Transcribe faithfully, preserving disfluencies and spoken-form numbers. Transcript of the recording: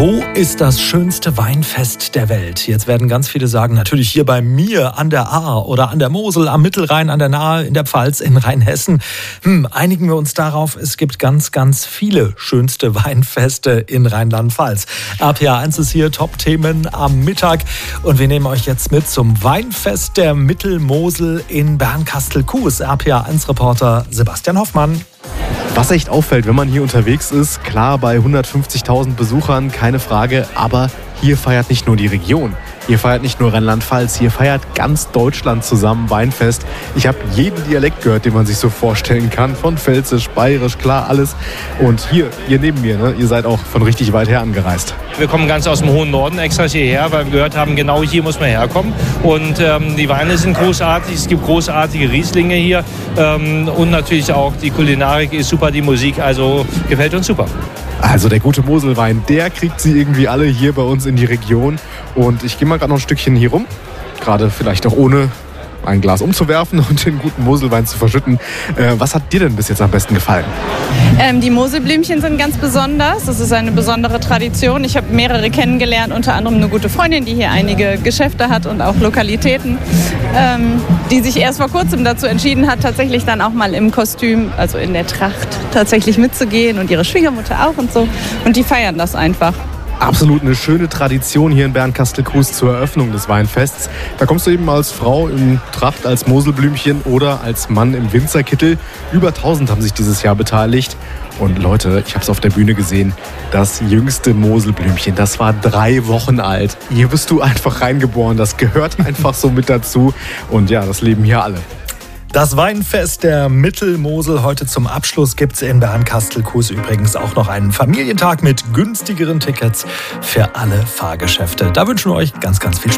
Wo ist das schönste Weinfest der Welt? Jetzt werden ganz viele sagen, natürlich hier bei mir an der Ahr oder an der Mosel, am Mittelrhein, an der Nahe, in der Pfalz, in Rheinhessen. Hm, einigen wir uns darauf, es gibt ganz, ganz viele schönste Weinfeste in Rheinland-Pfalz. R P A eins ist hier, Top-Themen am Mittag. Und wir nehmen euch jetzt mit zum Weinfest der Mittelmosel in Bernkastel-Kues. R P A eins Reporter Sebastian Hoffmann. Was echt auffällt, wenn man hier unterwegs ist, klar bei hundertfünfzigtausend Besuchern, keine Frage, aber hier feiert nicht nur die Region, hier feiert nicht nur Rheinland-Pfalz, hier feiert ganz Deutschland zusammen Weinfest. Ich habe jeden Dialekt gehört, den man sich so vorstellen kann, von Pfälzisch, Bayerisch, klar, alles. Und hier, ihr neben mir, ne, ihr seid auch von richtig weit her angereist. Wir kommen ganz aus dem hohen Norden extra hierher, weil wir gehört haben, genau hier muss man herkommen. Und ähm, die Weine sind großartig, es gibt großartige Rieslinge hier ähm, und natürlich auch die Kulinarik ist super, die Musik, also gefällt uns super. Also der gute Moselwein, der kriegt sie irgendwie alle hier bei uns in die Region. Und ich gehe mal gerade noch ein Stückchen hier rum, gerade vielleicht auch ohne ein Glas umzuwerfen und den guten Moselwein zu verschütten. Äh, was hat dir denn bis jetzt am besten gefallen? Ähm, die Moselblümchen sind ganz besonders. Das ist eine besondere Tradition. Ich habe mehrere kennengelernt, unter anderem eine gute Freundin, die hier einige Geschäfte hat und auch Lokalitäten, ähm, die sich erst vor kurzem dazu entschieden hat, tatsächlich dann auch mal im Kostüm, also in der Tracht, tatsächlich mitzugehen und ihre Schwiegermutter auch und so. Und die feiern das einfach. Absolut eine schöne Tradition hier in Bernkastel-Kues zur Eröffnung des Weinfests. Da kommst du eben als Frau in Tracht, als Moselblümchen oder als Mann im Winzerkittel. Über tausend haben sich dieses Jahr beteiligt. Und Leute, ich habe es auf der Bühne gesehen, das jüngste Moselblümchen, das war drei Wochen alt. Hier bist du einfach reingeboren, das gehört einfach so mit dazu. Und ja, das leben hier alle. Das Weinfest der Mittelmosel. Heute zum Abschluss gibt es in Bernkastel-Kues übrigens auch noch einen Familientag mit günstigeren Tickets für alle Fahrgeschäfte. Da wünschen wir euch ganz, ganz viel Spaß.